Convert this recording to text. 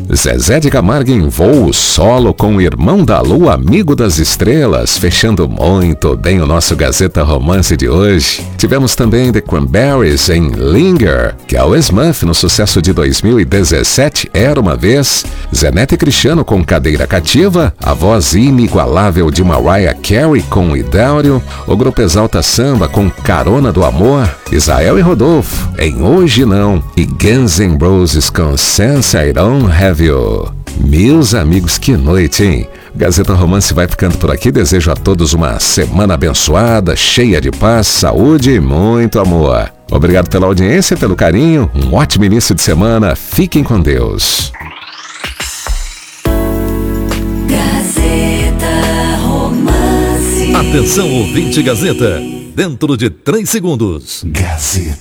Zezé de Camargo em voo solo com o Irmão da Lua, Amigo das Estrelas, fechando muito bem o nosso Gazeta Romance de hoje. Tivemos também The Cranberries em Linger, que é o Smurf no sucesso de 2017, Era Uma Vez. Zé Neto e Cristiano com Cadeira Cativa, a voz inigualável de Mariah Carey com Idério, o grupo Exalta Samba com Carona do Amor, Israel e Rodolfo em Hoje Não, e Guns N' Roses com Sense I Don't Have You. Meus amigos, que noite, hein? Gazeta Romance vai ficando por aqui. Desejo a todos uma semana abençoada, cheia de paz, saúde e muito amor. Obrigado pela audiência, pelo carinho. Um ótimo início de semana. Fiquem com Deus. Gazeta Romance. Atenção, ouvinte Gazeta. Dentro de 3 segundos. Gazeta.